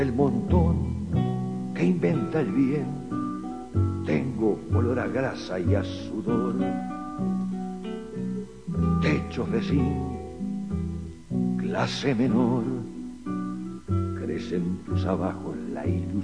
El montón que inventa el bien, tengo olor a grasa y a sudor. Techos de zinc, clase menor, crecen tus abajos la ilusión.